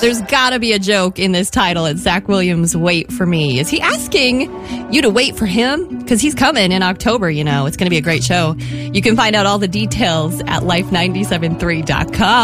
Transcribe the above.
There's got to be a joke in this title at Zach Williams' Wait for Me. Is he asking you to wait for him? Because he's coming in October, you know. It's going to be a great show. You can find out all the details at life973.com.